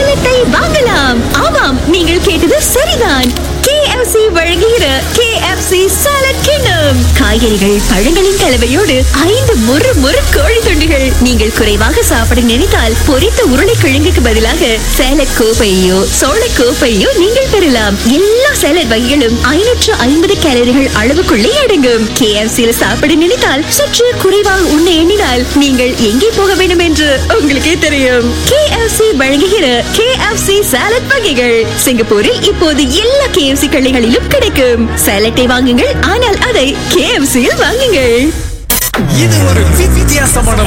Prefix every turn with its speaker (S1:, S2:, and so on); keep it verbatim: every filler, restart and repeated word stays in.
S1: சாலட்டை வாங்கலாம். ஆமாம், நீங்கள் கேட்டது சரிதான். K F C வழங்குகிற K F C சாலட் கிண்ணம். காய்கறிகள், பழங்களின் கலவையோடு ஐந்து மொறு மொறு கோழி துண்டுகள். நீங்கள் குறைவாக சாப்பிட நினைத்தால் பொரித்த உருளைக்கிழங்குக்கு பதிலாக சாலட் கோப்பையோ சோள கோப்பையோ நீங்கள் பெறலாம். எல்லா சாலட் வகைகளும் ஐநூற்று ஐம்பது கேலரிகள் அளவுக்குள்ளே அடங்கும். K F C சாப்பிட நினைத்தால் சற்று குறைவாக உண்ண எண்ணினால் நீங்கள் எங்கே போக வேண்டும் என்று உங்களுக்கே தெரியும். K F C வழங்குகிற K F C சாலட் வகைகள் சிங்கப்பூரில் இப்போது எல்லா K F C கடைகளிலும் கிடைக்கும். சாலட்டை வாங்குங்கள், ஆனால் அதை K F C யில் வாங்குங்கள்.
S2: இது ஒரு வித்தியாசமான